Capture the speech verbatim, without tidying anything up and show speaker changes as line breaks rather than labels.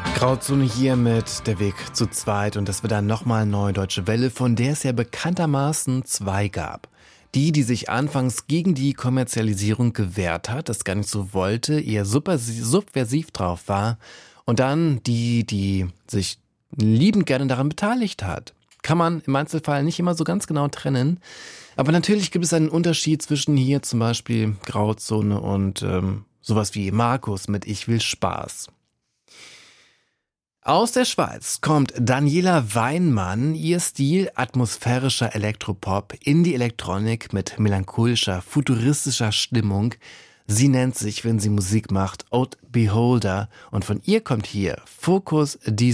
Grauzone hier mit Der Weg zu zweit und das wird dann nochmal Neue Deutsche Welle, von der es ja bekanntermaßen zwei gab. Die, die sich anfangs gegen die Kommerzialisierung gewehrt hat, das gar nicht so wollte, eher super subversiv drauf war, und dann die, die sich liebend gerne daran beteiligt hat. Kann man im Einzelfall nicht immer so ganz genau trennen, aber natürlich gibt es einen Unterschied zwischen hier zum Beispiel Grauzone und ähm, sowas wie Markus mit Ich will Spaß. Aus der Schweiz kommt Daniela Weinmann. Ihr Stil atmosphärischer Elektropop, Indie-Elektronik mit melancholischer, futuristischer Stimmung. Sie nennt sich, wenn sie Musik macht, Old Beholder, und von ihr kommt hier Focus die